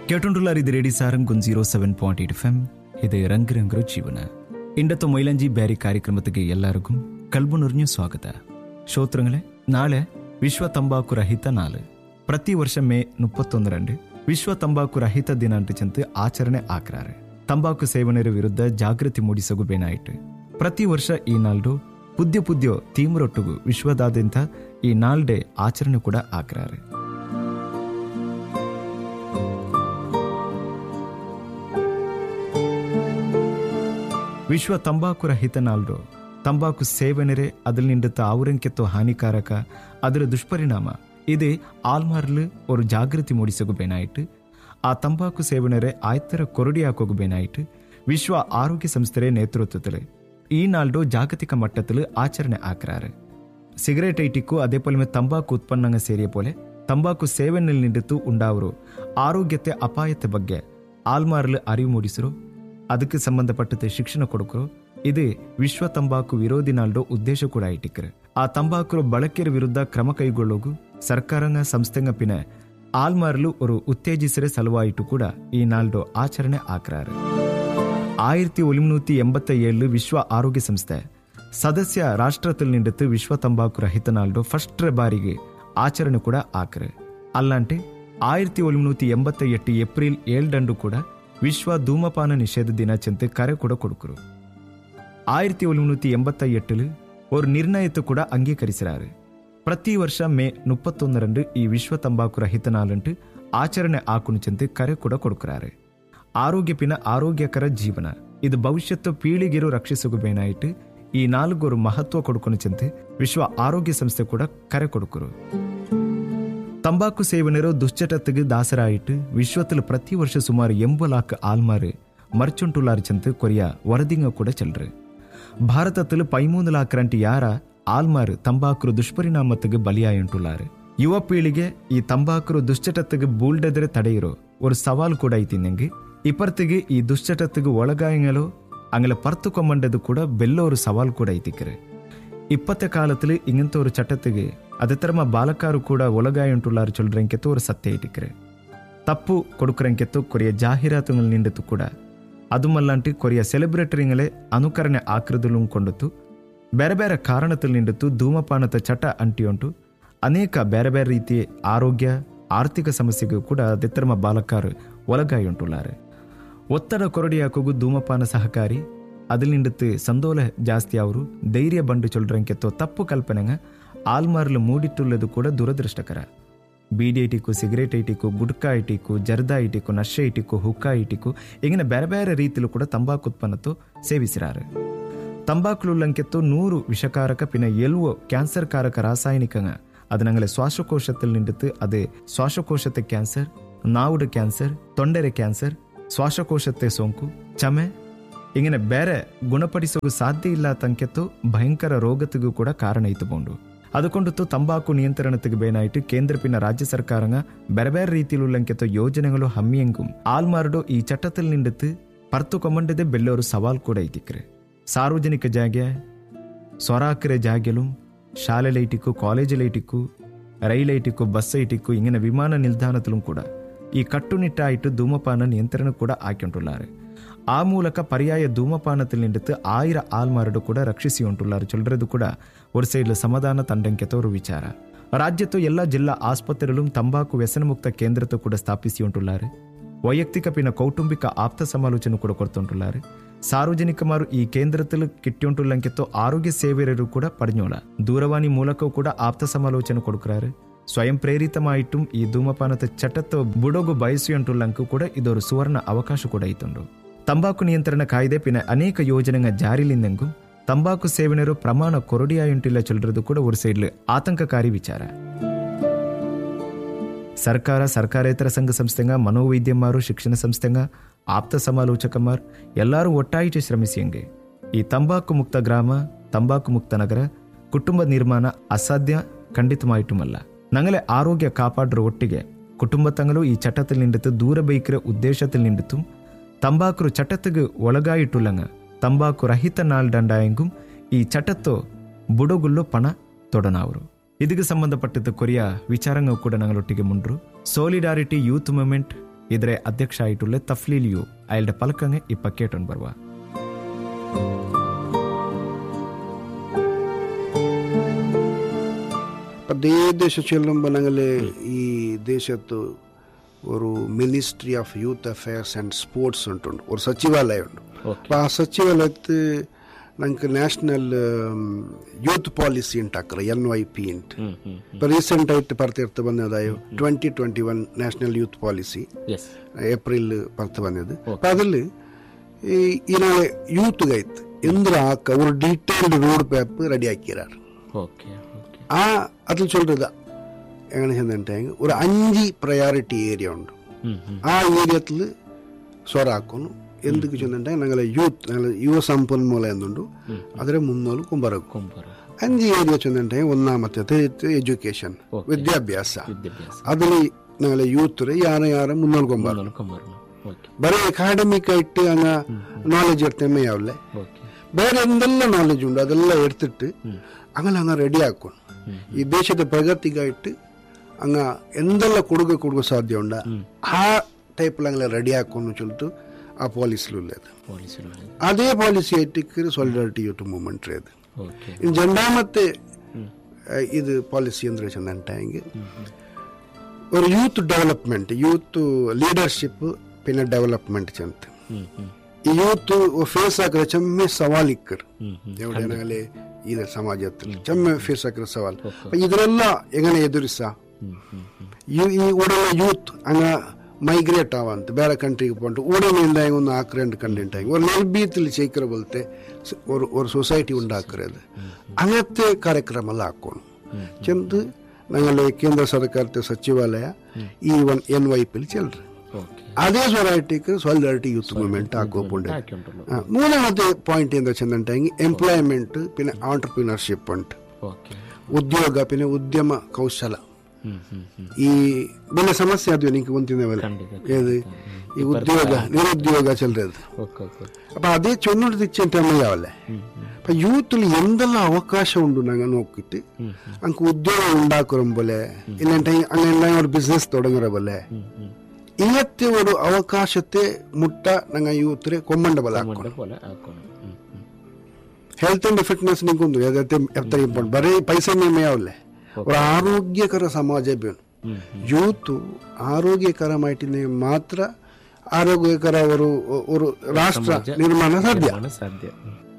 ಕೇಟುಂಡುಲಾರ್ ಇದು ರೇಡಿ ಸಾರಂಗ್ 107.8 FM. ಇದು ರಂಗರಂಗರು ಜೀವನ. ಇಂಡತ್ತು ಮೈಲಂಜಿ ಬ್ಯಾರಿ ಕಾರ್ಯಕ್ರಮಕ್ಕೆ ಎಲ್ಲರಿಗೂ ಕಲ್ಬುನುರ್ഞ്ഞു ಸ್ವಾಗತ. ಶ್ರೋತೃಗಳೇ, ನಾಳೆ ವಿಶ್ವ ತಂಬಾಕು ರಹಿತ ನಾಳು. ಪ್ರತಿ ವರ್ಷ ಮೇ 31 ವಿಶ್ವ ತಂಬಾಕು ರಹಿತ ದಿನ ಅಂಟು ಆಚರಣೆ ಆಕ್ರಾರೆ. ತಂಬಾಕು ಸೇವನೆಯ ವಿರುದ್ಧ ಜಾಗೃತಿ ಮೂಡಿಸಗು ಬೇನಾಯಿತು. ಪ್ರತಿ ವರ್ಷ ಈ ನಾಲ್ಡು ಪುದ್ಯ ತೀಮ್ರೊಟ್ಟುಗು ವಿಶ್ವದಾದ್ಯಂತ ಈ ನಾಲ್ಡೆ ಆಚರಣೆ ಕೂಡ ಆಕ್ರಾರೆ. ವಿಶ್ವ ತಂಬಾಕು ರಹಿತ ನಾಲ್ಡು ತಂಬಾಕು ಸೇವನೆರೆ അതിലിനിndത്ത് ಆವರಂಕೆತ್ತು ಹಾನಿಕಾರಕ ಅದರ ದುಷ್ಪರಿಣಾಮ ಇದೇ ಆಲ್ಮಾರ್ಲು ஒரு ಜಾಗೃತಿ ಮೂಡಿಸಗು ಬೇನಾಯಿತು. ಆ ತಂಬಾಕು ಸೇವನೆರೆ ಆಯ್ತರ ಕೊರಡಿ ಹಾಕೋಗು ಬೇನಾಯಿತು. ವಿಶ್ವ ಆರೋಗ್ಯ ಸಂಸ್ಥೆ ನೇತೃತ್ವದಲ್ಲಿ ಈ ನಾಲ್ಡು ಜಾಗತಿಕ ಮಟ್ಟದಲ್ಲಿ ಆಚರಣೆ ಆಕ್ರಾರೆ. ಸಿಗರೇಟ್ ಐಟಿಕ್ಕೂ അതേപോലെ ತಂಬಾಕು ಉತ್ಪನ್ನಂಗ ಸೇರಿಯ പോലെ ತಂಬಾಕು ಸೇವನೆಯಲ್ಲಿ ನಿಂಡಿತು ಉಂಡಾವರು ಆರೋಗ್ಯತೆ ಅಪಾಯತೆ ಬಗ್ಗೆ ಆಲ್ಮಾರ್ಲು ಅರಿವು ಮೂಡಿಸರು, ಅದಕ್ಕೆ ಸಂಬಂಧಪಟ್ಟಂತೆ ಶಿಕ್ಷಣ ಕೊಡುಕರು. ಇದು ವಿಶ್ವ ತಂಬಾಕು ವಿರೋಧಿ ನಾಲ್ಡು ಉದ್ದೇಶ ಕೂಡ ಇಟ್ಟಿಕ್ಕರು. ಆ ತಂಬಾಕು ಬಳಕೆಯ ವಿರುದ್ಧ ಕ್ರಮ ಕೈಗೊಳ್ಳೋಗು ಸರ್ಕಾರಂಗ ಸಂಸ್ಥೆಂಗ ಪಿನ ಆಲ್ಮಾರ್ಲು ஒரு ಉತ್ತೇಜಿಸರೆ ಸಲುವಾಯಿತು ಕೂಡ ಈ ನಾಲ್ಡು ಆಚರಣೆ ಆಕ್ರಾರು. 1987 ವಿಶ್ವ ಆರೋಗ್ಯ ಸಂಸ್ಥೆ ಸದಸ್ಯ ರಾಷ್ಟ್ರದಲ್ಲಿ ನಿಂಡಿತು ವಿಶ್ವ ತಂಬಾಕು ರಹಿತ ನಾಲ್ಡು ಫಸ್ಟ್ ಬಾರಿಗೆ ಆಚರಣೆ ಕೂಡ ಆಕ್ರೆ. ಅಲ್ಲಂಟೆ 1988 ಏಪ್ರಿಲ್ 7 ಕೂಡ ವಿಶ್ವ ಧೂಮಪಾನ ನಿಷೇಧ ದಿನಾಚರಣೆ ಕರೆ ಕೂಡ ಕೊಡುಕರು. 1988 ஒரு ನಿರ್ಣಯத்தை ಕೂಡ ಅಂಗೀಕರಿಸಿರಾರು. ಪ್ರತಿ ವರ್ಷ ಮೇ 31 ಈ ವಿಶ್ವ ತಂಬಾಕು ರಹಿತ ನಾಳಂಟು ಆಚರಣೆ ಆಕುಣಿಚಂತೆ ಕರೆ ಕೂಡ ಕೊಡುಕರಾರು. ಆರೋಗ್ಯಪಿನ ಆರೋಗ್ಯಕರ ಜೀವನ ಇದು ಭವಿಷ್ಯತ್ತು ಪೀಳಿಗೆರು ರಕ್ಷಿಸುಗು ಬೇನಾಯಿತು. ಈ ನಾಲ್ವರು ಮಹತ್ವ ಕೊಡುಕೊಣಿಚಂತೆ ವಿಶ್ವ ಆರೋಗ್ಯ ಸಂಸ್ಥೆ ಕೂಡ ಕರೆ ಕೊಡುಕರು. ತಂಬಾಕು ಸೇವನೆರೋ ದುಶ್ಚಟತ್ತಿಗೆ ದಾಸರಾಯಿಟ್ಟು ವಿಶ್ವത്തിൽ ಪ್ರತಿ ವರ್ಷ ಸುಮಾರು 80 ಲಾಖ ಆಲ್ಮಾರು ಮರ್ಚುಂಟುಲಾರ್ಚಂತೆ ಕೊರಿಯ ವರದಿಂಗ ಕೂಡ ಚಲ್ರು. ಭಾರತത്തിൽ 13 ಲಾಖರಂಟಿ ಯಾರ ಆಲ್ಮಾರು ತಂಬಾಕು ದುಷ್ಪರಿಣಾಮತ್ತಿಗೆ ಬಲಿಯಾಯುಂಟುಲಾರು. ಯುವ ಪೀಳಿಗೆ ಈ ತಂಬಾಕು ದುಶ್ಚಟತ್ತಿಗೆ ಬೂಲ್ಡೆದ್ರೆ ತಡೆಯಿರೋ ஒரு ಸವಾಲು ಕೂಡ ಐತಿಂದಂಗೆ ಇಪ್ಪರ್ತಿಗೆ ಈ ದುಶ್ಚಟತ್ತಿಗೆ ಒಳಗಾಯಂಗಲೋ ಅಂಗಲ ಪರ್ತುಕೊಂಬಂಡದು ಕೂಡ ಬೆಲ್ಲೋ ஒரு ಸವಾಲು ಕೂಡ ಐತಿಕ್ಕರೆ. ಇಪ್ಪತ್ತ ಕಾಲത്തിൽ ഇങ്ങനത്തെ ഒരു ചട്ടത്തിಗೆ ಅದೆತ್ತರಮ ಬಾಲಕಾರು ಕೂಡ ಒಳಗಾಯುಂಟುಲಾರು ಚೊಲ್ರಂಕೆತ್ತು ஒரு ಸತ್ಯ ಇಟ್ಟಿಕ್ಕರೆ. ತಪ್ಪು ಕೊಡುಕರಂಕೆತ್ತು ಕೊರಿಯ ಜಾಹೀರಾತುಗಳು ನಿಂಡಿತು ಕೂಡ ಅದು ಮಲ್ಲಂಟಿ ಕೊರಿಯ ಸೆಲೆಬ್ರಿಟರಿಗಳೇ ಅನುಕರಣೆ ಆಕೃದಲು ಕೊಂಡತ್ತು. ಬೇರೆ ಬೇರೆ ಕಾರಣದಲ್ಲಿ ನಿಂಡಿತು ಧೂಮಪಾನದ ಚಟ ಅಂಟಿಯುಂಟು ಅನೇಕ ಬೇರೆ ಬೇರೆ ರೀತಿಯ ಆರೋಗ್ಯ ಆರ್ಥಿಕ ಸಮಸ್ಯೆಗೂ ಕೂಡ ಅದೆತ್ತರಮ ಬಾಲಕಾರು ಒಳಗಾಯುಂಟುಲಾರು. ಒತ್ತಡ ಕೊರಡಿ ಹಾಕೋಗು ಧೂಮಪಾನ ಸಹಕಾರಿ அதில் நின்று சந்தோல ஜாஸ்தி ಅವರು ಧೈರ್ಯ ಬಂಡು ಚೊಲ್ರಂಕೆತ್ತೋ ತಪ್ಪು ಕಲ್ಪನೆಂಗ ಆಲ್ಮಾರ್ಲು ಮೂಡಿಟ್ಟುಳ್ಳದು ಕೂಡ ದುರದೃಷ್ಟಕರ. ಬೀಡಿ ಐಟಿಕ್ಕು, ಸಿಗರೇಟ್ ಐಟಿಕ್ಕು, ಗುಡ್ಕಾ ಐಟಿಕ್ಕು, ಜರ್ದಾ ಐಟಿಕ್ಕು, ನಶೆ ಐಟಿಕ್ಕು, ಹುಕ್ಕಾ ಐಟಿಕ್ಕು ಇಂಗಿನ ಬೇರೆ ಬೇರೆ ರೀತಿಲು ಕೂಡ ತಂಬಾಕು ಉತ್ಪನ್ನತ್ತು ಸೇವಿಸಿರಾರು. ತಂಬಾಕುಲಂಕೆತ್ತು 100 ವಿಷಕಾರಕ ಪಿನ ಎಲ್ವೋ ಕ್ಯಾನ್ಸರ್ ಕಾರಕ ರಾಸಾಯನಿಕಂಗ ಅದನಂಗಲೆ ಶ್ವಾಸಕೋಶത്തിൽ ನಿಂಡಿತು ಅದು ಶ್ವಾಸಕೋಶತೆ ಕ್ಯಾನ್ಸರ್, ನಾವುಡು ಕ್ಯಾನ್ಸರ್, ತೊಂಡೆರೆ ಕ್ಯಾನ್ಸರ್, ಶ್ವಾಸಕೋಶತೆ ಸೋಂಕು, ಚಮೆ ಇಂಗಿನ ಬೇರೆ ಗುಣಪಡಿಸೋದು ಸಾಧ್ಯ ಇಲ್ಲ ತಂಕೆತ್ತು ಭಯಂಕರ ರೋಗತಿಗೂ ಕೂಡ ಕಾರಣ ಇತ್ತುಕೊಂಡು ಅದಕ್ಕೊಂಡತ್ತು ತಂಬಾಕು ನಿಯಂತ್ರಣತೆಗೆ ಬೇನಾಯಿತು ಕೇಂದ್ರ ಪಿನ ರಾಜ್ಯ ಸರ್ಕಾರಂಗ ಬೇರೆ ಬೇರೆ ರೀತಿಲುಳ್ಳಂಕೆತ್ತು ಯೋಜನೆಗಳು ಹಮ್ಮಿಯಂಗುಂ ಆಲ್ಮಾರ್ಡು ಈ ಚಟ್ಟത്തിൽ ನಿಂಡಿತು ಪರ್ತುಕೊಂಬಂಡದೆ ಬೆಲ್ಲೋರು ಸವಾಲು ಕೂಡ ಐತಿಕ್ರೆ. ಸಾರ್ವಜನಿಕ ಜಾಗ ಸೊರಾಕರೆ ಜಾಗೆಲು ಶಾಲೆಲೈಟಿಕ್ಕು, ಕಾಲೇಜಲೈಟಿಕ್ಕು, ರೈಲೈಟಿಕ್ಕು, ಬಸ್ ಐಟಿಕ್ಕು ಇಂಗಿನ ವಿಮಾನ ನಿಲ್ದಾಣದಲ್ಲೂ ಕೂಡ ಈ ಕಟ್ಟುನಿಟ್ಟಾಯಿತು ಧೂಮಪಾನ ನಿಯಂತ್ರಣ ಕೂಡ ಹಾಕಿಂಟುಳ್ಳಾರೆ. ಆ ಮೂಲಕ ಪರ್ಯಾಯ ಧೂಮಪಾನത്തിൽ ನಿಂಡಿತು 1000 ಆಲ್ಮಾರ್ಡು ಕೂಡ ರಕ್ಷಿಸಿಯುಂಟುಳ್ಳಾರು ಚೊಲ್றது ಕೂಡ ஒரு ಸೈಡ್ಲ ಸಮಾಧಾನ ತಂಡಂಕೆತ್ತೋರು ವಿಚಾರ. ರಾಜ್ಯತ್ತು ಎಲ್ಲ ಜಿಲ್ಲಾ ಆಸ್ಪತ್ರೆಗಳು ತಂಬಾಕು ವ್ಯಸನ ಮುಕ್ತ ಕೇಂದ್ರத்தை ಕೂಡ ಸ್ಥಾಪಿಸಿಯುಂಟುಳ್ಳಾರು. ವೈಯಕ್ತಿಕ ಪಿನ ಕೌಟುಂಬಿಕ ಆಪ್ತ ಸಮಾಲೋಚನೆ ಕೂಡ ಕೊಡ್ತುಂಟುಳ್ಳಾರು. ಸಾರ್ವಜನಿಕಮಾರು ಈ ಕೇಂದ್ರದಲ್ಲಿ ಕಿಟ್ಟಿಯುಂಟುಳ್ಳಂಕೆತ್ತೋ ಆರೋಗ್ಯ ಸೇವೆಯರು ಕೂಡ ಪಡೆഞ്ഞೋಳ ದೂರವಾಣಿ ಮೂಲಕವೂ ಕೂಡ ಆಪ್ತ ಸಮಾಲೋಚನೆ ಕೊಡುಕ್ರಾರು. ಸ್ವಯಂ ಪ್ರೇರಿತಮಾಯಿಟ್ಟು ಈ ಧೂಮಪಾನದ ಚಟತ್ತು ಬುಡೋಗು ಬಯಸಿಯುಂಟುಳ್ಳಂಕು ಕೂಡ ಇದೊರು ಸುವರ್ಣ ಅವಕಾಶ ಕೂಡ ಇತ್ತುಂಡು. ತಂಬಾಕು ನಿಯಂತ್ರಣ ಕಾಯ್ದೆ ಪಿನ ಅನೇಕ ಯೋಜನೆಗಳ ಜಾರಿಲಿಂದಂಗೂ ತಂಬಾಕು ಸೇವನೆರು ಪ್ರಮಾಣ ಕೊರಡಿಯಾಯುಂಟಿಲ್ಲ ಚೊಲ್றது ಕೂಡ ஒரு ಸೈಡ್ಲು ಆತಂಕಕಾರಿ ವಿಚಾರ. ಸರ್ಕಾರ, ಸರ್ಕಾರೇತರ ಸಂಘ ಸಂಸ್ಥೆಂಗ, ಮನೋವೈದ್ಯಮಾರು, ಶಿಕ್ಷಣ ಸಂಸ್ಥೆಂಗ, ಆಪ್ತ ಸಮಾಲೋಚಕಮಾರ್ ಎಲ್ಲರೂ ಒಟ್ಟಾಯಿಟ್ಟು ಶ್ರಮಿಸಿಯಂಗೆ ಈ ತಂಬಾಕು ಮುಕ್ತ ಗ್ರಾಮ, ತಂಬಾಕು ಮುಕ್ತ ನಗರ, ಕುಟುಂಬ ನಿರ್ಮಾಣ ಅಸಾಧ್ಯ ಖಂಡಿತಮಾಯಿಟ್ಟುಮಲ್ಲ. ನಂಗಲೆ ಆರೋಗ್ಯ ಕಾಪಾಡ್ರ ಒಟ್ಟಿಗೆ ಕುಟುಂಬ ತಂಗಲು ಈ ಚಟത്തിൽ ನಿಂಡಿತು ದೂರ ಬೈಕಿರ ಉದ್ದೇಶത്തിൽ ನಿಂಡಿತು ತಂಬಾಕು ಚಟತ್ತಿಗೆ ಒಳಗಾಯಿಟ್ಟುಳ್ಳಂಗ ತಂಬಾಕು ರಹಿತ ನಾಲ್ ದಂಡಾಯಂಗೂ ಈ ಚಟತ್ತು ಬುಡಗುಲ್ಲು ಪಣ ತೊಡನಾವರು. ಇದಕ್ಕೆ ಸಂಬಂಧಪಟ್ಟದ್ದು ಕೊರಿಯ ವಿಚಾರಂಗ ಕೂಡ ನಂಗಳೊಟ್ಟಿಗೆ ಮುಂಡ್ರು. ಸೋಲಿಡಾರಿಟಿ ಯೂತ್ ಮೂವ್ಮೆಂಟ್ ഇതിരെ അധ്യക്ഷ ആയിട്ടുള്ള തഫ്ലീലിയു അയാളുടെ പലക്കങ്ങ് ഇപ്പൊ കേട്ടോണ്ട് ബರುವ. ದೇಶ ಚೆಲ್ಲುമ്പോൾ ഞങ്ങളെ ഈ ദേശത്ത് ഒരു ministry of youth affairs and sports ഉണ്ടുണ്ട്, ഒരു സച്ചിവാലയമുണ്ട്. അപ്പം ആ സച്ചിവാലയത്ത് ഞങ്ങൾക്ക് നാഷണൽ യൂത്ത് ಪಾಲಿಸಿ ಉಂಟಾಕ್ರೆ NYP ಉಂಟು. ಇപ്പം recent ಆയിട്ട് ಬರ್ತಿರ್ತ ಬಂದದಾಯ 2021 national youth policy April ಬರ್ತ ಬಂದಿದ್ದು. അപ്പം അതിൽ ഈ നാളെ യൂത്തുകായിട്ട് എന്തൊരു ആക്ക ഒരു ഡീറ്റെയിൽഡ് റോഡ് മാപ്പ് റെഡിയാക്കിയാർ. ആ അതിൽ ചൊല്ലുന്നത് എങ്ങനെ ചെന്നിട്ടുണ്ടെങ്കിൽ ഒരു 5 പ്രയോറിറ്റി ഏരിയ ഉണ്ട്. ആ ഏരിയത്തിൽ സ്വറാക്കുന്നു എന്തൊക്കെ ചെന്നിട്ടുണ്ടെങ്കിൽ ഞങ്ങളെ യുവ ಸಂಪನ್ಮೂಲ എന്നുണ്ട് അതിലെ 3 കുമ്പറക്കും. 5 ഏരിയ ചെന്നിട്ടുണ്ടെങ്കിൽ ഒന്നാമത്തെ എഡ്യൂക്കേഷൻ, വിദ്യാഭ്യാಸ. അതിൽ ഞങ്ങളെ യൂത്ത് ಯಾರ 3 ಕೊಂಬರು ಬರೀ ಅಕಾಡೆಮಿಕ್ ಆയിട്ട് അങ്ങ് നോളജ് എടുത്തേ ആവില്ലേ, ಬೇರೆ എന്തെಲ್ಲ നോളജ് ഉണ്ട് അതെല്ലാം എടുത്തിട്ട് അങ്ങനെ അങ്ങ് റെഡിയാക്കണം. ഈ ദേശത്തെ പ്രഗതിക്കായിട്ട് അങ്ങ് എന്തെല്ലാം കൊടുക്ക സാധ്യമുണ്ട് ആ ടൈപ്പിൽ അങ്ങനെ റെഡിയാക്കുമെന്ന് ചൊല്ലിട്ട് ആ പോളിസിലുള്ളത്. അതേ പോളിസി ആയിട്ട് സോളിഡാരിറ്റി യൂത്ത് മൂവ്മെന്റ് അത്. രണ്ടാമത്തെ ഇത് പോളിസി എന്താ വെച്ചിട്ടുണ്ടെങ്കിൽ ഒരു യൂത്ത് ഡെവലപ്മെന്റ്, യൂത്ത് ಲೀಡರ್ಶಿಪ್ പിന്നെ ഡെവലപ്മെന്റ് ചെന്ന് ಈ ಯೂತ್ ಫೇಸ್ ಹಾಕಿದ್ರೆ ಚೆಮ್ಮೆ ಸವಾಲ್ ಇಕ್ಕರು ಎವಡೇನಾಗಲೇ ಇದೆ ಸಮಾಜത്തിൽ ಚೆಮ್ಮೆ ಫೇಸ್ ಹಾಕಿರೋ ಸವಾಲ್. ಇದರೆಲ್ಲ എങ്ങനെ ಎದುರಿಸ ಈ ಉಡಲ ಯೂತ್ ಹಂಗ ಮೈಗ್ರೇಟ್ ಆವಂತ ಬೇರೆ ಕಂಟ್ರಿಗೆ ಪೊಂಟು ಉಡನೆಯಿಂದ ಒಂದು ಆಕ್ರೆಂಟ್ ಕಂಡೆಂಟಾಗಿ ഒരു നിർഭീത്തിൽ ചെയ്യിക്കറ പോലത്തെ ഒരു സൊസൈറ്റി ഉണ്ടാക്കുന്നത് അങ്ങനത്തെ ಕಾರ್ಯಕ್ರಮ ಹಾಕೋಣ ചെന്ന് ഞങ്ങളുടെ കേന്ദ്ര സർക്കാരത്തെ സച്ചിവാലയ ഈ NYP ചെല്ലറ്. അതേ സൊസൈറ്റിക്ക് സോളിഡാരിറ്റി യൂത്ത് മൂവ്മെന്റ് ആക്കോപ്പുണ്ട്. മൂന്നാമത്തെ പോയിന്റ് എന്താ വെച്ചിട്ടുണ്ടെങ്കിൽ ಎಂಪ್ಲಾಯ್ಮೆಂಟ್ പിന്നെ ಆಂಟರ್ಪ್ರಿನರ್ಶಿಪ್ ഉണ്ട്, ಉದ್ಯೋಗ പിന്നെ ಉದ್ಯಮ ಕೌಶಲ. ಈ ಬೆಲೆ ಸಮಸ್ಯೆ ಅದು എനിക്ക് ಗೊತ್ತಿದ್ದೇವಲ್ಲ ഏത് ഈ ഉദ്യോഗ നിരുദ്യോഗ ചെല്ലത്. അപ്പൊ അതേ ചൊന്നോട് തിരിച്ചല്ലേ. അപ്പൊ യൂത്തിൽ എന്തെല്ലാം അവകാശം ഉണ്ട് ഞങ്ങൾ നോക്കിയിട്ട് നമുക്ക് ഉദ്യോഗം ഉണ്ടാക്കുന്ന പോലെ ഇല്ലെങ്കിൽ അങ്ങനെ ഒരു ബിസിനസ് തുടങ്ങുന്ന പോലെ ഇങ്ങനത്തെ ഒരു അവകാശത്തെ മുട്ട ഞങ്ങൾ യൂത്തിനെ കൊമ്മണ്ട പോലെ ആക്കണം. ಹೆಲ್ತ್ ಅಂಡ್ ಫಿಟ್ನೆಸ್ ನಿಂಗೊಂದು ಎತ್ತರ ಇಂಪಾರ್ಟೆಂಟ್, ಬರೀ ಪೈಸೆ ಮೇಯಾವಲ್ಲೇ ഒരു ആരോഗ്യകര സമാജം വേണം. യൂത്ത് ആരോഗ്യകരമായിട്ട് മാത്ര ആരോഗ്യകര ഒരു രാഷ്ട്ര നിർമ്മാണ സാധ്യ.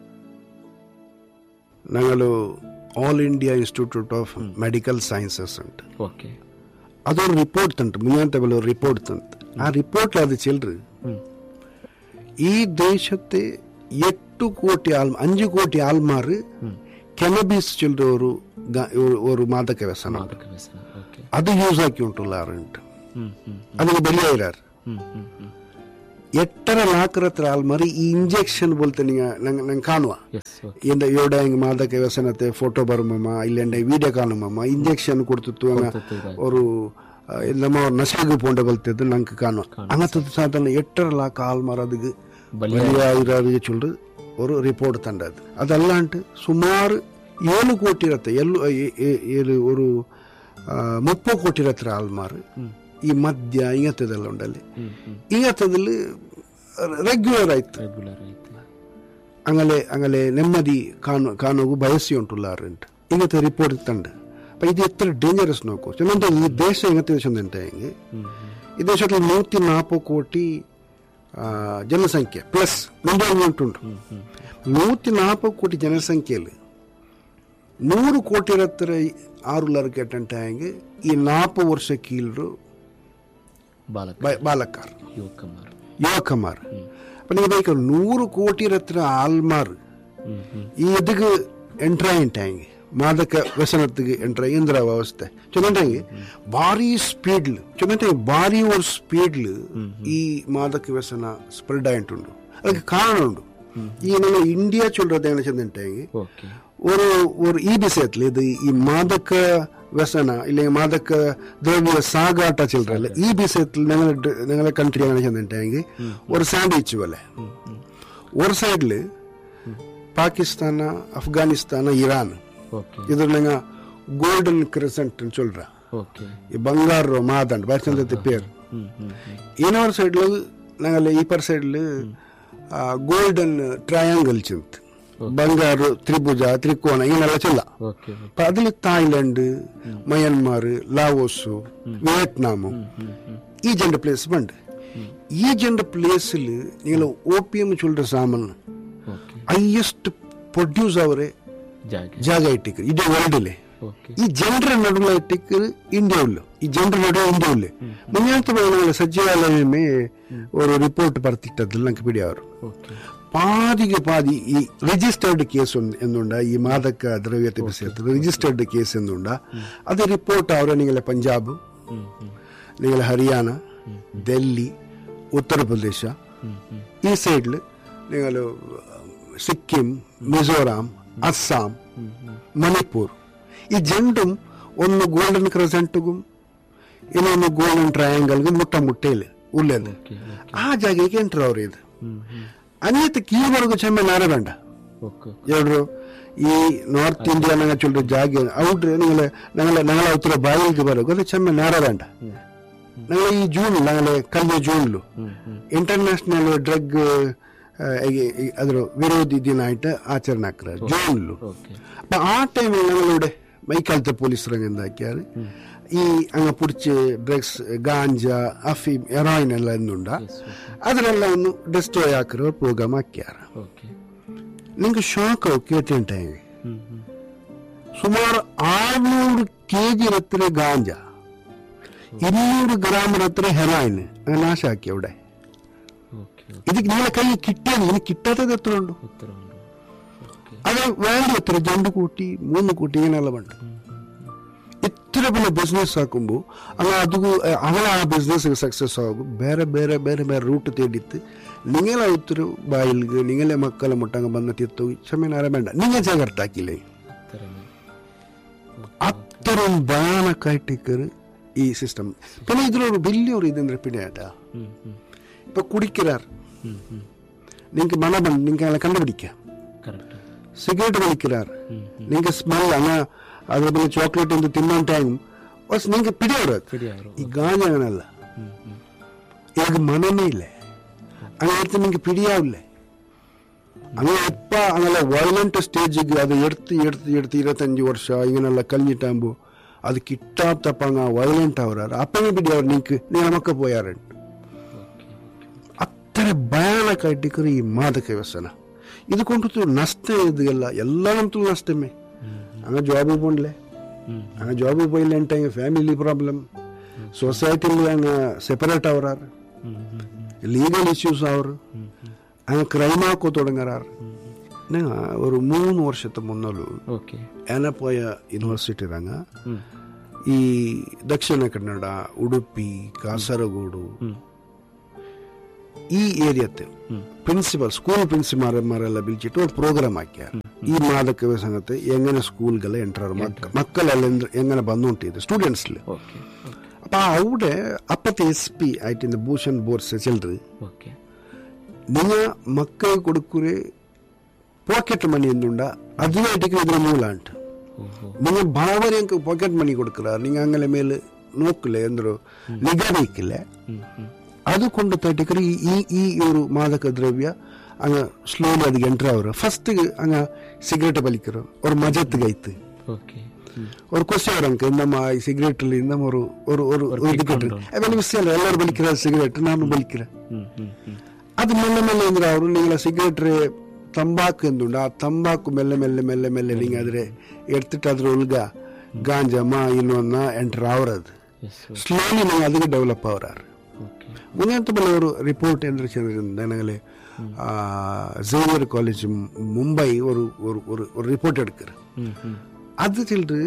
ഞങ്ങൾ all India institute of medical sciences ഉണ്ട്. അതൊരു റിപ്പോർട്ട് ഉണ്ട്, മുന്നേറ്റ ഒരു റിപ്പോർട്ട് ഉണ്ട്. ആ റിപ്പോർട്ടിൽ അത് ചെല്ലറ് ഈ ദേശത്തെ 8 കോടി 5 കോടി ആൾമാർ കെനബീസ് ചൊല്ലുന്ന ഒരു മാദക വ്യസനം അത് യൂസ് ആക്കിക്കൊണ്ടുള്ളാറുണ്ട്. അതിന് ബലിയായിരാറ് 8.5 ലാഖ് ആൾമാർ ഈ ഇഞ്ചക്ഷൻ പോലത്തെ നിങ്ങൾ കാണുക. ഇവിടെ മാദക വ്യസനത്തെ ഫോട്ടോ ಬರುಮಮ್ಮ ಇಲ್ಲಂಡೆ ವಿಡಿಯೋ ಕಾಣುಮಮ್ಮ ಇಂಜೆಕ್ಷನ್ ಕೊಡ್ತಿತ್ತು ഒരു നമ്മ നശാഗ് പോണ്ട പോലത്തെ നമുക്ക് കാണുക. അങ്ങനത്തെ സാധാരണ 8.5 ലാഖ് ആൾമാർ അതിക്ക് ബലിയായിരാറ് ചൊല്ലു ഒരു റിപ്പോർട്ട് തണ്ടത്. അതല്ലാണ്ട് സുമാർ 7 ಕೋಟಿ ಇರತ್ತೆ, ഒരു 30 ಕೋಟಿ ಇರತ್ತೆ ಆಲ್ಮಾರ್ ಈ ಮದ್ಯ ಇಂಗತ್ತದೆಲ್ಲ ಉಂಡಲ್ಲಿ. ಇಂಗತ್ತದಲ್ಲಿ ರೆಗ್ಯುಲರ್ ಆಯ್ತು അങ്ങനെ ನೆಮ್ಮದಿ ಕಾಣೋಗು ಬಯಸಿ ಉಂಟುಲ್ಲಾರಂಟ್ ಇಂಗತ್ತೆ ರಿಪೋರ್ಟ್ ತಂಡ. അപ്പം ഇത് എത്ര ഡേഞ്ചറസ് നോക്കൂ. ചെന്നിട്ട് ഈ ദേശം എങ്ങനത്തെ വെച്ചിട്ടുണ്ടെങ്കിൽ ഈ ദേശത്തിൽ 140 ಕೋಟಿ ಜನಸಂಖ್ಯೆ ಪ್ಲಸ್ ಎಂಪ್ಲಾಯ್ಮೆಂಟ್ ಉಂಟು. 140 ಕೋಟಿ ಜನಸಂಖ್ಯೆയിൽ 100 ಕೋಟಿ ಹತ್ರ 6 ಲಕ್ಷ കേട്ടിട്ടുണ്ടെങ്കിൽ ഈ 40 ವರ್ಷ കീഴ് ബാലക്കാർ യുവക്കന്മാർ. അപ്പൊ നിങ്ങൾ 100 ಕೋಟಿ ಹತ್ರ ആൾമാർ ഈ ഇതിക്ക് ಎಂಟ್ರ್ ആയിട്ടായെങ്കിൽ ಮಾದಕ ವ್ಯಸನಕ್ಕೆ ಎಂಟ್ರ್ ಇಂದ್ರ ವ್ಯವಸ್ಥೆ ಚೊಂದಿಟ್ಟೆಂಗೆ ಭಾರಿ ಸ್ಪೀಡ್ಲು ಚೊಂದಿಟ್ಟೆಂಗೆ ಭಾರಿ ഒരു സ്പീഡിൽ ഈ മാദക വ്യസന സ്പ്രെഡ് ആയിട്ടുണ്ട്. ಅದಕ್ಕೆ ಕಾರಣ ಉಂಟು. ಈ ನಮ್ಮ ಇಂಡಿಯಾ ಚೊಲ್ಲೋದು ಏನು ಚೆಂದಿಟ್ಟೆಂಗೆ ഒരു ഈ വിഷയത്തിൽ ഇത് ഈ മാദക വ്യസന ഇല്ലെങ്കിൽ മാദക ദ്രവ്യ സാഗാട്ട ചെല്ലറല്ല ഈ വിഷയത്തിൽ ഞങ്ങളുടെ കൺട്രി അങ്ങനെ ചെന്നിട്ടെങ്കിൽ ഒരു സാൻഡ്വിച്ച് പോലെ ഒരു സൈഡില് പാകിസ്ഥാന അഫ്ഗാനിസ്ഥാന ഇറാൻ ಇದ್ರನ್ನ ಗೋಲ್ಡನ್ ಕ್ರೆಸೆಂಟ್ ಚೊಲ್ರ ಈ ಬಂಗಾರ ಮಾದಂಡ್ ಬಾರಿ ಚಂದ ಪೇರು ಇನ್ನೊಂದು ಸೈಡ್ಲು ನಂಗಲ್ಲಿ ಈಪರ್ ಸೈಡ್ಲು ಗೋಲ್ಡನ್ ಟ್ರಯಾಂಗಲ್ ಚಿಂತ್ ಬಂಗಾರು ತ್ರಿಭುಜ ತ್ರಿಕೋನ ಈನೆಲ್ಲ ಚೆಲ್ಲ ಅದ್ರಲ್ಲಿ ಥಾಯ್ಲೆಂಡ್ ಮಯನ್ಮಾರ್ ಲಾವೋಸ್ ವಿಯೆಟ್ನಾಮು ಈ ಜಂಡ ಪ್ಲೇಸ್ ಬಂಡ್ ಈ ಜಂಡ ಪ್ಲೇಸಿൽ നിങ്ങൾ ഓപ്പിയം ചൊല്ലുற സാമാന് ഹൈയസ്റ്റ് പ്രൊഡ്യൂസ് അവരെ ಜಾಗ ಇಟ್ಟಿಕ್ರು ಇಡೀ ವರ್ಲ್ಡ್ ಈ ಜನರ ನಡುವೆ ಇಟ್ಟಿಕ್ರು ಇಂಡಿಯಾ ಈ ಜನರ ನಡುವೆ ಇಂಡಿಯಾ ಮುಂಜಾನೆ ಸಚಿವಾಲಯ ஒரு ರಿಪೋರ್ಟ್ ಬರ್ತಿಟ್ಟದಿಲ್ಲ ನಂಗೆ ಬಿಡಿ ಅವರು ಪಾದಿಗೆ ಪಾದಿ ಈ ರಿಜಿಸ್ಟರ್ಡ್ ಕೇಸ್ ಎಂದುಂಡ ಈ ಮಾದಕ ದ್ರವ್ಯತೆ ಬಿಸಿ ರಿಜಿಸ್ಟರ್ಡ್ ಕೇಸ್ ಎಂದುಂಡ ಅದು ರಿಪೋರ್ಟ್ ಅವರ ನಿಂಗಲ ಪಂಜಾಬ್ ನಿಂಗಲ ಹರಿಯಾಣ ಡೆಲ್ಲಿ ಉತ್ತರ ಪ್ರದೇಶ ಈ ಸೈಡ್ ನಿಂಗಲು ಸಿಕ್ಕಿಂ ಮಿಜೋರಾಂ ಅಸ್ಸಾಂ ಮಣಿಪುರ್ ಈ ಜಂಡುം ಒಂದು ಗೋಲ್ಡನ್ ಕ್ರೆಸೆಂಟ್ಗೂ ಇನ್ನೊಂದು ಗೋಲ್ಡನ್ ಟ್ರಯಾಂಗಲ್ಗೂ ಮುಟ್ಟೇ ಉಳ್ಳೇದು ಆ ಜಾಗಕ್ಕೆ ಎಂಟ್ರು ಅವ್ರು ಇದು ಅನ್ಯತ್ ಕೀವರೆಗೂ ಚೆಮ್ಮೆ ನಾರಬೇಡ ಹೇಳ್ರು ಈ ನಾರ್ತ್ ಇಂಡಿಯಾ ನಂಗೆ ಚೊಲ್ರ ಜಾಗ ಔಟ್ರೆ ನಂಗಲ ಉತ್ತರ ಬಾಯಿಗೆ ಬರೋದು ಅದು ಚೆಮ್ಮೆ ನಾರಬೇಡ ನಂಗೆ ಈ ಜೂನ್ ನಂಗಲೆ ಕಲ್ಯ ಜೂನ್ಲು ಇಂಟರ್ನ್ಯಾಷನಲ್ ಡ್ರಗ್ ಅದ್ರ ವಿರೋಧಿ ದಿನ ಆಯ್ತು ಆಚರಣೆ ಹಾಕ್ರ ಜೂನ್ಲು ಆ ಟೈಮಿൽ ഞങ്ങളുടെ മൈക്കാലത്തെ പോലീസ് രംഗന്താക്കിയാൽ ഈ അങ്ങ് പിടിച്ച് ഡ്രഗ്സ് ഗാഞ്ച അഫീം ഹെറോയിൻ എല്ലാം എന്നുണ്ട അതിനെല്ലാം ഒന്ന് ഡിസ്ട്രോയ് ആക്കിರೋ ಪ್ರೋಗ್ರಾಮ್ ಹಾಕ್ಯಾರ ನಿಂಗೆ ಶಾಕ್ ಕೇಳ್ತೇಂಟೆ ಸುಮಾರು 600 kg ಹತ್ರ ಗಾಂಜ 200 ಗ್ರಾಮ್ ಹತ್ರ ಹೆರಾಯಿನ್ ನಾಶ ಹಾಕಿ അവിടെ ಇದಕ್ಕೆ ನಿನ್ನ ಕೈ ಕಿಟ್ಟೇನು ನಿನಗೆ ಕಿಟ್ಟದ ಎತ್ತರ ಉಂಟು അത് വേണ്ട എത്ര 2 കോടി 3 കോടി ഇങ്ങനെയുള്ള ഉണ്ട് ഇത്ര വലിയ ബിസിനസ് ആക്കുമ്പോൾ അങ്ങനെ ആ ബിസിനസ് സക്സസ് ആകും ಬೇರೆ ಬೇರೆ ಬೇರೆ ಬೇರೆ ರೂಟ್ ತೇಡಿತ್ತು ನಿಂಗೆಲ್ಲ ಉತ್ತರ ಬಾಯಿಲ್ಗೆ ನಿಂಗೆಲ್ಲ ಮಕ್ಕಳ ಮುಟ್ಟಂಗ ಬಂದ ತಿತ್ತು ಕ್ಷಮೆನಾರ ಬೇಡ ನಿಂಗೆ ಜಾಗ್ರತೆ ಹಾಕಿಲ್ಲ അത്ര ഭയാനക്കായിട്ടേക്ക് ഈ സിസ്റ്റം പിന്നെ ഇതിലൊരു വലിയൊരു ഇതെന്ന് പിടിയാട്ട ഇപ്പൊ കുടിക്കാർ നിങ്ങൾക്ക് മണം നിങ്ങൾക്ക് കണ്ടുപിടിക്കാം സിഗരറ്റ് വലിക്കാർ നിങ്ങൾക്ക് സ്മെൽ അങ്ങ് അതേപോലെ ചോക്ലേറ്റ് എന്ത് തിന്നാൻ ടൈം നിങ്ങൾക്ക് പിടിയാറ് ഈ ഗാഞ്ഞ അങ്ങനല്ല എനിക്ക് മനമേ ഇല്ലേ അങ്ങനെ നിങ്ങൾക്ക് പിടിയാവില്ലേ അങ്ങനെ എപ്പ അങ്ങനെ വയലന്റ് സ്റ്റേജിಗೆ ಅದು എടുത്ത് 25 ವರ್ಷ ഇങ്ങനെയുള്ള കഴിഞ്ഞിട്ടാകുമ്പോൾ അത് കിട്ടാത്തപ്പ അങ്ങ് വയലന്റ് ആവറാറ് അപ്പങ്ങ് പിടിയാറ് നിങ്ങൾക്ക് നിയമൊക്കെ പോയാറുണ്ട് അത്ര ഭയാനക്കായിട്ടിക്കറി ഈ മാദക വ്യസന ഇത് കൊണ്ടു നഷ്ടം ಎಲ್ಲ ನಮ್ತು ನಷ್ಟಮೇ ಹಂಗ ಜಾಬ್ പോണില്ലേ ಹಂಗ ಜಾಬ್ പോയില്ല ಅಂಟಾಗ ಫ್ಯಾಮಿಲಿ ಪ್ರಾಬ್ಲಮ್ ಸೊಸೈಟಿಲಿ ಹಂಗ ಸೆಪರೇಟ್ ಆವರಾರು ലീഗൽ ഇഷ്യൂസ് ആവറ് അങ്ങ് ക്രൈം ആക്കോ തുടങ്ങാറ് ഒരു 3 വർഷത്തെ മുന്നോളു എന്നെ പോയ യൂണിവേഴ്സിറ്റി ರಂಗ ഈ ദക്ഷിണ കന്നഡ ഉಡುപ്പി കാസർഗോഡ് ഈ ഏരിയത്തെ പ്രിൻസിപ്പൽ സ്കൂൾ പ്രിൻസിപ്പൽമാരെല്ലാം വിളിച്ചിട്ട് ഒരു പ്രോഗ്രാം ആക്കിയാർ ഈ മാദക വ്യസനത്തെ എങ്ങനെ സ്കൂളുകളെ എൻ്റർ മക്കളെല്ലാം എങ്ങനെ ಬಂದುಂಟಿದೆ ಸ್ಟೂಡೆಂಟ್ಸ್ അപ്പൊ അവിടെ അപ്പത്തെ SP ആയിട്ട് ഭൂഷൺ ബോർസ് ചെല്ലറ് നിങ്ങൾ മക്കൾ കൊടുക്കുറെ പോക്കറ്റ് മണി എന്തുണ്ട അതിനായിട്ടേക്ക് ഇതിന് മൂലാണ്ട് നിങ്ങൾ ഭാവനക്ക് പോക്കറ്റ് മണി കൊടുക്കാറ് നിങ്ങൾ അങ്ങനെ മേല് നോക്കില്ലേ എന്തോ നിഗാ വയ്ക്കില്ലേ അതുകൊണ്ട് തട്ടിക്കറി ഈ ഒരു മാദക ദ്രവ്യ അങ്ങ് സ്ലോലി അതിಗೆ ಎಂಟರ್ ಆವರು ಫಸ್ಟ್ അങ്ങ് ಸಿಗರೇಟ್ വലിക്കറോ ഒരു മജത്ത് കൈത്ത് ഒരു ക്വസ്റ്റ്യൻ അവർക്ക് നമ്മ ഈ സിഗരറ്റിൽ നമ്മ ഒരു ഇതിക്കിട്ട് അവന് വിഷയമല്ല എല്ലാവരും വലിക്കിற സിഗരറ്റ് ನಾನು വലിക്കിற ಅದು ಮೆಲ್ಲ ಮೆಲ್ಲ ಅಂದ್ರೆ ಅವರು ನಿಂಗಳ ಸಿಗರೇಟ್ರೆ ತಂಬಾಕು ಎಂದುಂಡು ಆ ತಂಬಾಕು ಮೆಲ್ಲ ಮೆಲ್ಲ ಮೆಲ್ಲ ಮೆಲ್ಲ ನಿಂಗೆ ಆದ್ರೆ ಎಡ್ತಿಟ್ಟು ಅದ್ರ ಒಳಗ ಗಾಂಜಮ್ಮ ಇನ್ನೊಂದ ಎಂಟರ್ ಆವರದು ಸ್ಲೋಲಿ ನಂಗೆ ಅದಕ್ಕೆ ಡೆವಲಪ್ ಆವರಾರು മുന്നേറ്റ പോലെ ഒരു റിപ്പോർട്ട് എന്താ ചെയ്തിട്ടുണ്ടെങ്കിൽ സേവിയർ കോളേജ് മുംബൈ ഒരു റിപ്പോർട്ട് എടുക്കുക അത് ചിലർ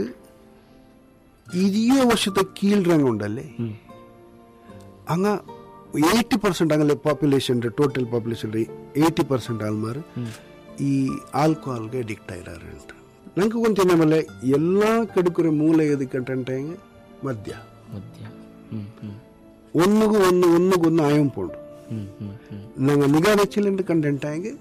20 വർഷത്തെ കീഴ്റങ്ങ ഉണ്ടല്ലേ അങ്ങ് 80% അങ്ങനെ പോപ്പുലേഷൻ്റെ ടോട്ടൽ പോപ്പുലേഷൻ്റെ 80% ആൾമാർ ഈ ആൽക്കോഹാಲ್ಗೆ ಅಡಿಕ್ಟ್ ಆಗಿರಾರಂತ ನಂಗೆ ಕೊಂಚ ನಮ್ಮಲ್ಲಿ ಎಲ್ಲ ಕಡುಕರ ಮೂಲ ಎದಕ್ಕಂటే ಮದ್ಯ ഒന്നുകൊന്ന് ആയം പോണ്ട് ഞങ്ങൾ നിഗാ വെച്ചിലുണ്ട് കണ്ടിട്ടായെങ്കിൽ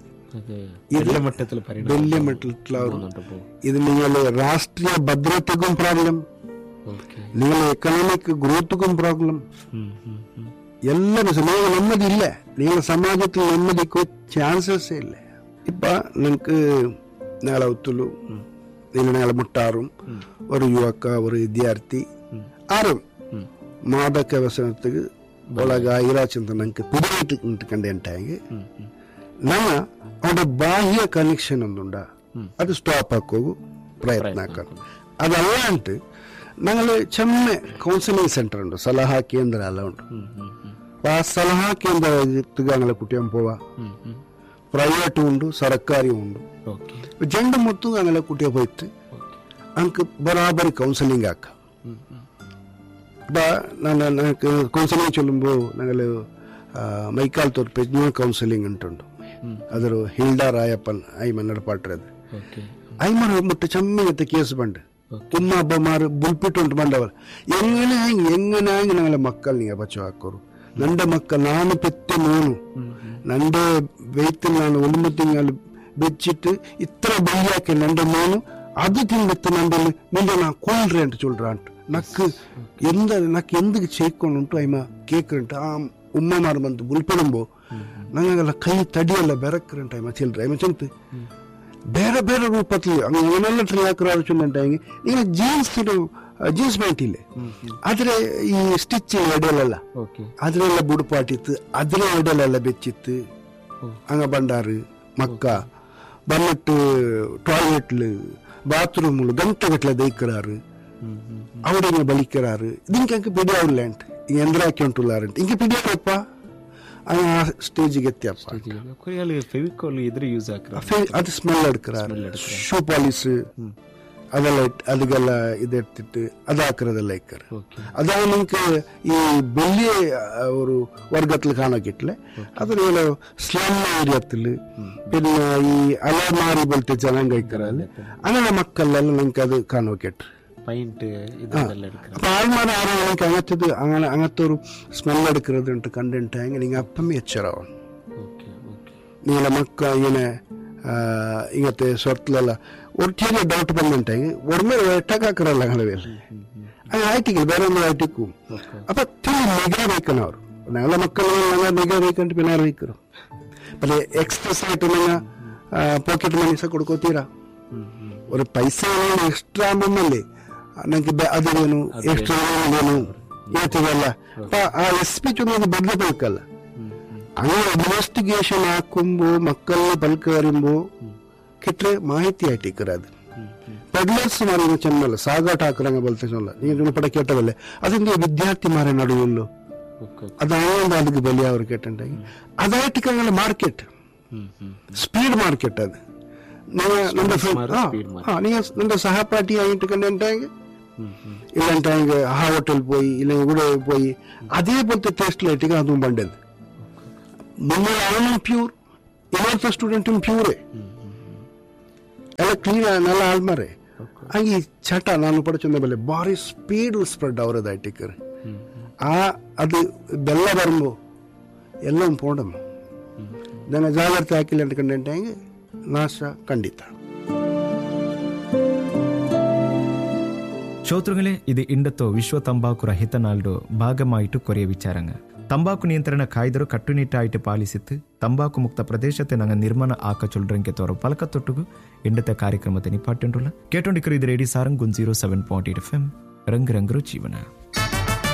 വലിയ മട്ടത്തിൽ ഇത് നിങ്ങൾ രാഷ്ട്രീയ ഭദ്രതക്കും ಪ್ರಾಬ್ಲಮ್ നിങ്ങൾ എക്കണോമിക് ഗ്രോത്തുക്കും പ്രോബ്ലം എല്ലാം നിങ്ങൾ ನೆಮ್ಮದಿ ಇಲ್ಲ, നിങ്ങൾ സമാജത്തിൽ ನೆಮ್ಮದಿಕ್ಕೂ ಚಾನ್ಸಸ್ಸೇ ಇಲ್ಲ. ഇപ്പൊ നിങ്ങൾക്ക് നാളെ ഒത്തുള്ളൂ, നിങ്ങൾ നാളെ മുട്ടാറും ഒരു യുവക്ക ഒരു വിദ്യാർത്ഥി ആരും ಮಾದಕ ವ್ಯಸನಕ್ಕೆ ಒಳಗಾಗಿರಾಚಂತ ನಂಗೆ ಪುದಿಟ್ಟು ಕಂಡೆ ಅಂಟಾಗಿ ನಮ್ಮ ಅವನ ಬಾಹ್ಯ ಕನೆಕ್ಷನ್ ಒಂದುಂಡ ಅದು ಸ್ಟಾಪ್ ಹಾಕೋಗು ಪ್ರಯತ್ನ ಹಾಕೋದು. ಅದಲ್ಲ ಅಂಟು ഞങ്ങള് ചെമ്മ കൗൺസിലിംഗ് സെന്റർ ഉണ്ട്, സലഹാ കേന്ദ്ര എല്ലാം ഉണ്ട്. ആ സലഹാ കേന്ദ്രത്തിൽ ഞങ്ങളെ കുട്ടിയും പോവാ, പ്രൈവറ്റും ഉണ്ട് സർക്കാരും ഉണ്ട്. ജണ്ട് മൊത്തം ഞങ്ങളെ കുട്ടിയെ പോയിട്ട് ഞങ്ങൾക്ക് ബറാബറി കൗൺസിലിംഗ് ആക്കാം. ನನಗೆ ಕೌನ್ಸಿಲಿಂಗ್ ಚೊಲ್ಲುമ്പോൾ ഞങ്ങള് മൈക്കാലത്ത് ഒരു പെജ്ഞൂർ കൗൺസിലിംഗ് ഉണ്ട്. അതൊരു ഹിൽഡ ರಾಯಪ್ಪನ್ ಐಮ ನಡಪಾಟ್ರದು ಐಮರ ಮುಟ್ಟ ಚಮ್ಮಿಗತ್ತೆ ಕೇಸ್ ಬಂಡು ತುಂಬ ಅಬ್ಬಮಾರು ಬುಲ್ಪಿಟ್ಟು ಬಂದವರು എങ്ങനെ ഞങ്ങളെ മക്കൾ നിങ്ങൾ പച്ചവാക്കോರು. നന്റെ മക്കൾ ನಾನು പെറ്റ മോನು നന്റെ വെയ്ത്തിൽ ನಾನು ഒളിമ്പು ತಿಂಗಳು ಬೆಚ್ಚಿಟ್ಟು ಇತ್ರ ಬೈಯಾಕೆ നന്റെ മോನು ಅದು ತಿಂಗತ್ತು ನಂದಲ್ಲಿ ನಿಂದ ನಾ ಕೊಳ್ರಿ ಅಂತ ಚೊಲ್ರ ಅಂಟು నాకు ఎందుకు చేయకుండా ఐమ కేకురంట ఆ ఉమ్మమారు మంత్ బుల్పిడంబో ನಂಗೆಲ್ಲ ಕೈ ತಡಿಯಲ್ಲ ಬೆರಕ್ರಂಟ ಐಮ ಚಿಲ್ರ ಐಮ ಚಂತು ಬೇರೆ ಬೇರೆ ರೂಪത്തിൽ അങ്ങനെയുള്ള ട്രിയാക്കറാറ് ചൊല്ലുണ്ടായെങ്കിൽ നിങ്ങൾ ജീನ್ಸ್ ಪ್ಯಾಂಟ್ ಇಲ್ಲೇ ಆದ್ರೆ ಈ ಸ್ಟಿಚ್ ಎಡೆಯಲ್ಲ ಅದ್ರೆಲ್ಲ ಬುಡುಪಾಟಿತ್ತು ಅದ್ರ ಎಡೆಯಲ್ಲ ಬೆಚ್ಚಿತ್ತು ಹಂಗ ಬಂಡಾರು ಮಕ್ಕ ಬಂದಿಟ್ಟು ಟಾಯ್ಲೆಟ್ಲು ಬಾತ್ರೂಮ್ಲು ಗಂಟೆಗಟ್ಟಲೆ ದೈಕ್ರಾರು അവിടെ ഇങ്ങനെ വലിക്കാറ്. ഇതിനൊക്കെ എനിക്ക് പിടിയാവില്ല, യന്ത്രാക്കി കൊണ്ടുള്ളാറുണ്ട് എനിക്ക് പിടിയാവപ്പ ആ സ്റ്റേജിಗೆ എത്തിയപ്പ അത് സ്മെൽ എടുക്കാറ്. ഷൂ പോളിഷ് ಅದೆಲ್ಲ ಅದಕ್ಕೆಲ್ಲ ಇದೆಡ್ತಿಟ್ಟು ಅದಾಕಿರೋದೆಲ್ಲ ಇಕ್ಕಾರೆ. ಅದಾಗ ನಿಂಗೆ ಈ ಬೆಳ್ಳಿ ഒരു വർഗത്തിൽ കാണാക്കിട്ടില്ലേ അതിന് സ്ലം ഏരിയത്തിൽ പിന്നെ ഈ അലമാരി പോലത്തെ ജനം കഴിക്കാറല്ലേ അങ്ങനെ മക്കളെല്ലാം നിങ്ങൾക്ക് അത് കാണാക്കിട്ട് അപ്പൊ ആൾമാരെ ആരും എനിക്ക് അങ്ങനത്തെ ഒരു സ്മെൽ എടുക്കുന്നത് കണ്ടിട്ടായെങ്കിൽ നിങ്ങൾ അപ്പമേ എച്ചറാവും. നിങ്ങളെ മക്ക ഇങ്ങനെ ഇങ്ങനത്തെ സ്വത്തിലെಲ್ಲ ഒറ്റ ഡൗട്ട് ಬಂದುಂಟಾಗಿ ಒಡಮೆ ಎಟ್ಟಕ್ಕಾಕರಲ್ಲ ಹಣವೆಲ್ಲ ಆಯ್ತಿಗೆ ಬೇರೆ ಒಂದು ಆಯ್ತಿಕ್ಕೂ ಅಪ್ಪ ನಿಗಾ ಬೇಕನ ಅವರು ഞങ്ങളെ മക്കളെ നിഗ ಬೇಕಂತ പിന്നാറ് വയ്ക്കರು പക്ഷേ എക്സ്പ്രസ് ആയിട്ട് നിങ്ങൾ പോക്കറ്റ് മണീസ കൊടുക്കോത്തീരാ ഒരു പൈസ എക്സ്ട്രാ ആകുമ്പോഴല്ലേ ನಂಗೆ ಅದು ಏನು ಎಕ್ಸ್ಟ್ರಾ ಏನು ಹೇಳ್ತೀವಲ್ಲ ಆ ಎಸ್ಪೆಕ್ಟ್ ಒಂದು ಬದಲಬೇಕಲ್ಲ. അങ്ങനെ ഇൻവെസ്റ്റിഗേഷൻ ആക്കുമ്പോ മക്കളെ പൽക്കറിയുമ്പോ കിട്ടേ മാഹിತಿ ആയിട്ടിക്കറാത് പെഡ്ലേഴ്സ് മാറിയ ചെന്നല്ല സാഗാട്ട് ആക്കുറാങ്ക പോലത്തെ ചൊല്ല നീ പട കേട്ടതല്ലേ അതിന്റെ വിദ്യാർത്ഥിമാരെ നടുവല്ലോ അതായത് അതിക്ക് ബലിയ അവർ കേട്ടുണ്ടായി അതായിട്ട് ഞങ്ങളുടെ മാർക്കറ്റ് സ്പീഡ് മാർക്കറ്റ് അത് നിന്റെ സഹപാഠി ആയിട്ട് കണ്ടിട്ടായെങ്കിൽ ഇല്ലാണ്ടായെങ്കിൽ ആ ഹോട്ടലിൽ പോയി ഇല്ലെങ്കിൽ ഇവിടെ പോയി അതേപോലത്തെ ടേസ്റ്റിലായിട്ടേക്ക് അതും പണ്ടത് മുന്നോട്ട് പ്യൂർ ഇന്നത്തെ സ്റ്റുഡൻറ്റും പ്യൂറേ ಎಲ್ಲ ಕ್ಲೀನ್ നല്ല ആൾമാരെ ಹಂಗೆ ಚಟ ನಾನು ಪಡಚಂದ ಬೆಲೆ ಭಾರಿ ಸ್ಪೀಡ್ ಸ್ಪ್ರೆಡ್ ಅವರದಾಯ್ಟಿಕ್ಕರು ಆ ಅದು ಬೆಲ್ಲ ಬರುമ്പോ എല്ലാം പോണം ಇದನ್ನ ಜಾಗ್ರತೆ ಹಾಕಿಲ್ಲ ಅಂತ ಕಂಡಿಟ್ಟಾಗ ನಾಶ ಖಂಡಿತ. ಶ್ರೋತೃಗಳೇ, ಇದು ಇಂಡತ್ತೋ ವಿಶ್ವ ತಂಬಾಕು ರಹಿತ ನಾಲ್ಡು ಭಾಗമായിട്ട് ಕೊರೆಯ ವಿಚಾರಂಗ. ತಂಬಾಕು ನಿಯಂತ್ರಣ ಕಾಯ್ದರು ಕಟ್ಟುನಿಟ್ಟಾയിട്ട് ಪಾಲಿಸಿತ್ತು ತಂಬಾಕು ಮುಕ್ತ ಪ್ರದೇಶತೆ ನಂಗೆ ನಿರ್ಮಾಣ ಆಕ ಚೊಲ್ರಂಗೆ ತೋರೋ ಪಲಕತ್ತೊಟ್ಟುಗು ಇಂಡത്തെ ಕಾರ್ಯಕ್ರಮത്തെ ನಿಪಾಟ್ಟುಂಡುಲ್ಲ ಕೇಟೊಂಡಿಕರು ಇದು ರೇಡಿ ಸಾರಂಗ್ 107.8 FM ರಂಗ್ ರಂಗರು ಜೀವನ.